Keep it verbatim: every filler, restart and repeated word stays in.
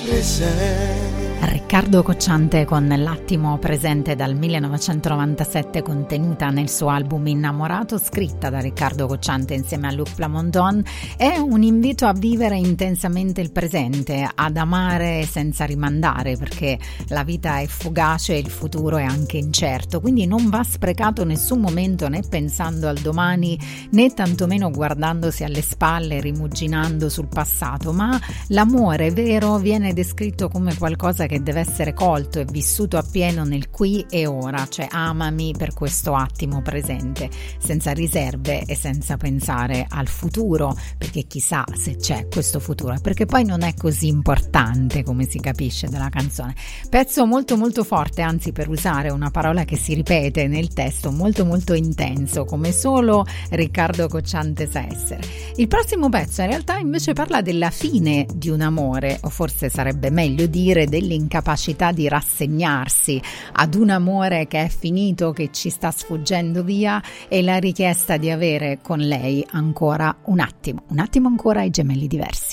Riccardo Cocciante con L'attimo presente dal millenovecentonovantasette, contenuta nel suo album Innamorato, scritta da Riccardo Cocciante insieme a Luc Plamondon. È un invito a vivere intensamente il presente, ad amare senza rimandare, perché la vita è fugace e il futuro è anche incerto, quindi non va sprecato nessun momento, né pensando al domani né tantomeno guardandosi alle spalle e rimuginando sul passato, ma l'amore vero viene descritto come qualcosa che deve essere colto e vissuto appieno nel qui e ora, cioè amami per questo attimo presente, senza riserve e senza pensare al futuro, perché chissà se c'è questo futuro, perché poi non è così importante, come si capisce dalla canzone. Pezzo molto molto forte, anzi, per usare una parola che si ripete nel testo, molto molto intenso, come solo Riccardo Cocciante sa essere. Il prossimo pezzo in realtà invece parla della fine di un amore, o forse sarebbe meglio dire dell'incapacità di rassegnarsi ad un amore che è finito, che ci sta sfuggendo via, e la richiesta di avere con lei ancora un attimo, un attimo ancora ai gemelli diversi.